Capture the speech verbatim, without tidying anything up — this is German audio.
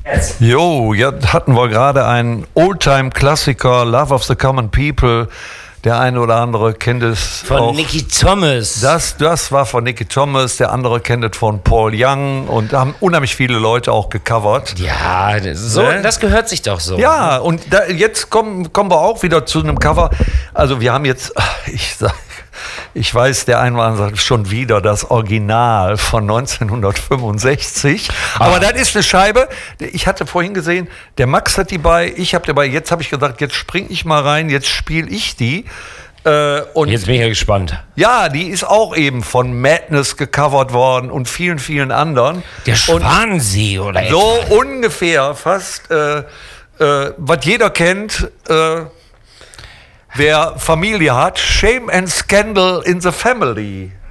Jetzt. Jo, jetzt hatten wir gerade einen Oldtime-Klassiker, Love of the Common People. Der eine oder andere kennt es von auch. Nicky Thomas. Das, das war von Nicky Thomas, der andere kennt es von Paul Young und da haben unheimlich viele Leute auch gecovert. Ja, so, Ne? das gehört sich doch so. Ja, und da, jetzt kommen, kommen wir auch wieder zu einem Cover. Also wir haben jetzt, ich sag, ich weiß, der eine oder andere sagt schon wieder das Original von neunzehnhundertfünfundsechzig. Aber das ist eine Scheibe. Ich hatte vorhin gesehen, der Max hat die bei, ich habe die bei. Jetzt habe ich gesagt, jetzt spring ich mal rein, jetzt spiele ich die. Äh, und Jetzt bin ich ja gespannt. ja, die ist auch eben von Madness gecovert worden und vielen, vielen anderen. Der Schwansee oder So etwa. ungefähr fast, äh, äh, was jeder kennt, äh, wer Familie hat, Shame and Scandal in the Family.